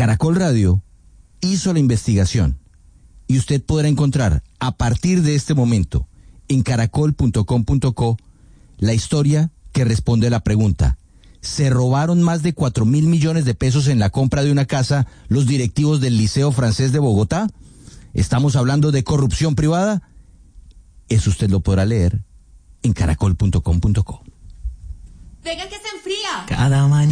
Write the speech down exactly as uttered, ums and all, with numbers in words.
Caracol Radio hizo la investigación y usted podrá encontrar a partir de este momento en caracol punto com punto co la historia que responde a la pregunta: ¿se robaron más de cuatro mil millones de pesos en la compra de una casa los directivos del Liceo Francés de Bogotá? ¿Estamos hablando de corrupción privada? Eso usted lo podrá leer en caracol punto com punto co. Venga que se enfría. Cada mañana.